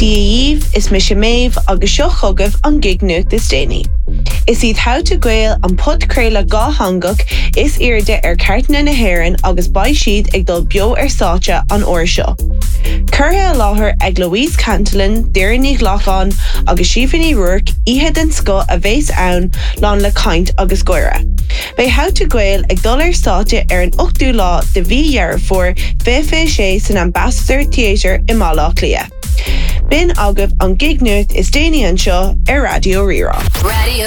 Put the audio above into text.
Díomh is mis méh agus seo chugah an gig nuachtas déine. Is iad how to gael an podcréile gá hangach is irde ceartna na hÉireann agus baid siad ag dul beo sáte an uair seo. Curtha láthair ag Louise Cantillon, Deireadh Lachán agus Síofánaí Ruark ihe den sco a bhés ann lán le caint agus goire. Bei how to gael ag dul sáte an 8ú lá de bhí dhearfór sé san Ambassador Theatre i Málaach Lia. Bin agah an gig nuacht is déine an seo ar Radio Rirá.